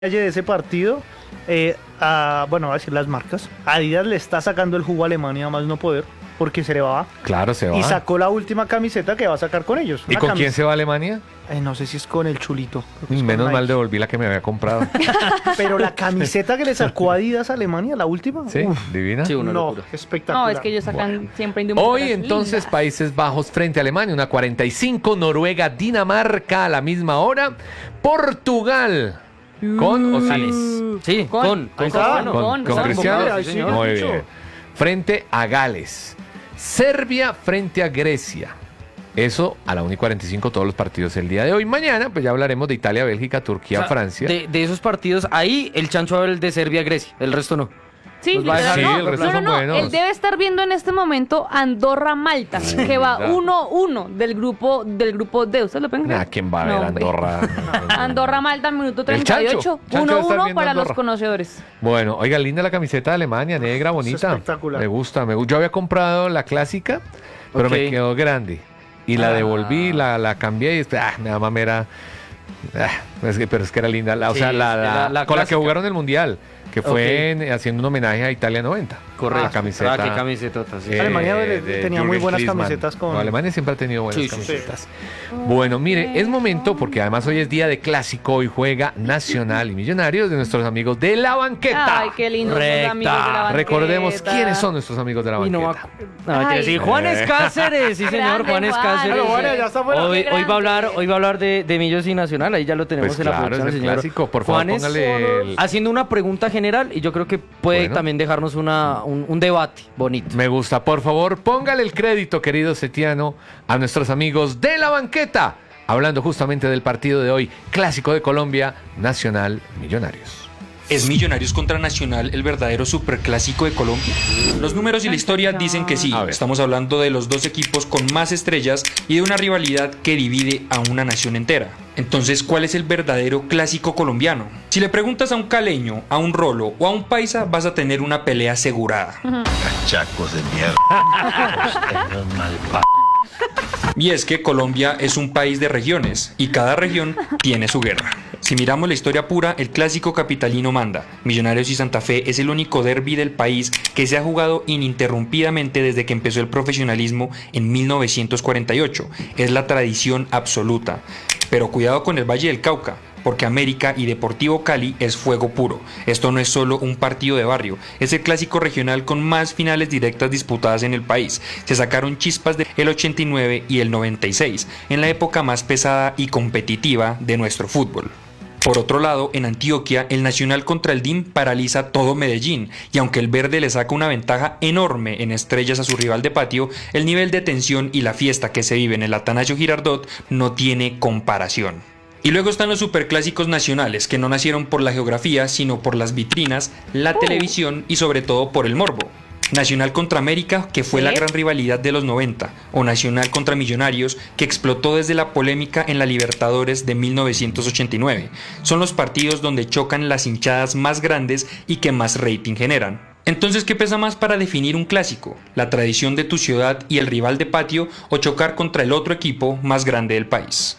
de ese partido, bueno, voy a decir las marcas. Adidas le está sacando el jugo a Alemania a más no poder, porque se le va. Claro, se va. Y sacó la última camiseta que va a sacar con ellos. ¿Y con quién se va a Alemania? No sé si es con el Chulito. Es Menos con mal Nike. devolví la que me había comprado. Pero la camiseta que le sacó Adidas a Alemania, la última. Sí, divina. Sí, una No, locura. espectacular. No, es que ellos sacan siempre indumentaria. Hoy entonces Países Bajos frente a Alemania, una 45, Noruega, Dinamarca a la misma hora, Portugal con o sin? Sí, con Cristiano. Con con Cristiano. Ay, sí, Muy mucho. bien. Frente a Gales, Serbia frente a Grecia. Eso a la 1:45 todos los partidos el día de hoy. Mañana pues ya hablaremos de Italia, Bélgica, Turquía, O sea, Francia. De esos partidos, ahí el chancho va a ver el de Serbia, Grecia, el resto no. Sí, Nos va a dejar- literal, Sí, el resto son buenos. Él debe estar viendo en este momento Andorra-Malta, que va mira. 1-1 del grupo D. ¿Ustedes lo pueden creer? ¿Quién va a ver No, hombre. Andorra? Andorra-Malta, minuto El Chancho. 38. Chancho debe estar 1-1 viendo para los Andorra. conocedores. Bueno, oiga, linda la camiseta de Alemania, negra, bonita. espectacular. Me gusta. Yo había comprado la clásica, pero Ok. me quedó grande. Y la devolví, la cambié y después, nada más me era... pero es que era linda. Sí, Con la que clásica. jugaron el Mundial, que fue Ok. haciendo un homenaje a Italia 90. Correcto. La camiseta. Qué camisetota, sí. Alemania de tenía muy Jürgen buenas Klinsmann. camisetas con- No, Alemania siempre ha tenido buenas Sí, sí, sí. camisetas. Bueno, mire, es momento, porque además hoy es día de clásico, hoy juega Nacional y Millonarios de nuestros amigos de la banqueta. Ay, qué lindos los Recta. amigos de la banqueta. Recordemos quiénes son nuestros amigos de la Y no banqueta. va... No, mentira, sí, Juanes Cáceres, sí señor, Grande Juanes Juan. Cáceres. Pero bueno, ya está fuera. Hoy Qué va a hablar de Millos y Nacional, ahí ya lo tenemos Pues en la claro, producción, es el señor clásico. Por favor, Juanes, póngale el... haciendo una pregunta general y yo creo que puede Bueno. también dejarnos un debate bonito. Me gusta. Por favor, póngale el crédito, querido Setiano, a nuestros amigos de la banqueta, hablando justamente del partido de hoy, clásico de Colombia, Nacional Millonarios. ¿Es Millonarios contra Nacional el verdadero superclásico de Colombia? Los números y la historia dicen que sí. A ver. Estamos hablando de los dos equipos con más estrellas y de una rivalidad que divide a una nación entera. Entonces, ¿cuál es el verdadero clásico colombiano? Si le preguntas a un caleño, a un rolo o a un paisa, vas a tener una pelea asegurada. Chacos de mierda. Ustedes mal Y es que Colombia es un país de regiones y cada región tiene su guerra. Si miramos la historia pura, el clásico capitalino manda. Millonarios y Santa Fe es el único derbi del país que se ha jugado ininterrumpidamente desde que empezó el profesionalismo en 1948. Es la tradición absoluta. Pero cuidado con el Valle del Cauca, porque América y Deportivo Cali es fuego puro. Esto no es solo un partido de barrio, es el clásico regional con más finales directas disputadas en el país. Se sacaron chispas del 89 y el 96, en la época más pesada y competitiva de nuestro fútbol. Por otro lado, en Antioquia, el Nacional contra el DIM paraliza todo Medellín, y aunque el verde le saca una ventaja enorme en estrellas a su rival de patio, el nivel de tensión y la fiesta que se vive en el Atanasio Girardot no tiene comparación. Y luego están los superclásicos nacionales, que no nacieron por la geografía, sino por las vitrinas, la televisión y sobre todo por el morbo. Nacional contra América, que fue la gran rivalidad de los 90, o Nacional contra Millonarios, que explotó desde la polémica en la Libertadores de 1989. Son los partidos donde chocan las hinchadas más grandes y que más rating generan. Entonces, ¿qué pesa más para definir un clásico? ¿La tradición de tu ciudad y el rival de patio, o chocar contra el otro equipo más grande del país?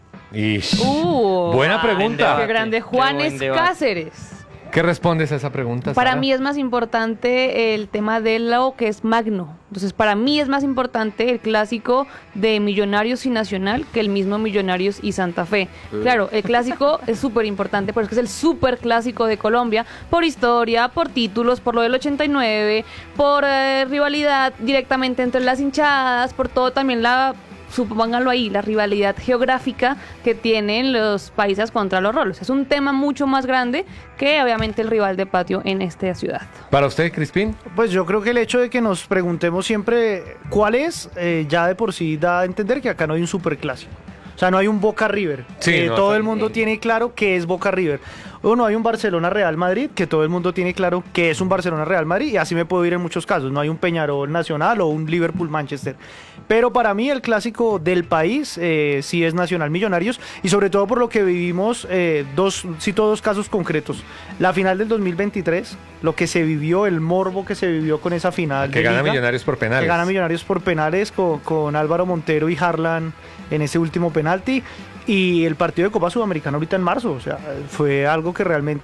Buena pregunta. Qué grande. Qué Juanes buen debate. Cáceres. ¿Qué respondes a esa pregunta, Para Sara? mí es más importante el tema de lo que es magno. Entonces, para mí es más importante el clásico de Millonarios y Nacional que el mismo Millonarios y Santa Fe. Claro, el clásico es súper importante porque es que es el súper clásico de Colombia por historia, por títulos, por lo del 89, por rivalidad directamente entre las hinchadas, por todo también supónganlo ahí, la rivalidad geográfica que tienen los países contra los rolos. Es un tema mucho más grande que obviamente el rival de patio en esta ciudad. ¿Para usted, Crispín? Pues yo creo que el hecho de que nos preguntemos siempre cuál es, ya de por sí da a entender que acá no hay un superclásico. O sea, no hay un Boca River. Sí, que no, todo está el mundo bien. tiene claro que es Boca River. O no hay un Barcelona Real Madrid, que todo el mundo tiene claro que es un Barcelona Real Madrid, y así me puedo ir en muchos casos. No hay un Peñarol Nacional o un Liverpool Manchester. Pero para mí el clásico del país sí es Nacional Millonarios, y sobre todo por lo que vivimos, cito dos casos concretos. La final del 2023, lo que se vivió, el morbo que se vivió con esa final. Que de gana Liga, Millonarios por penales. que gana Millonarios por penales con Álvaro Montero y Harlan en ese último penalti. y el partido de Copa Sudamericana ahorita en marzo, o sea, fue algo que realmente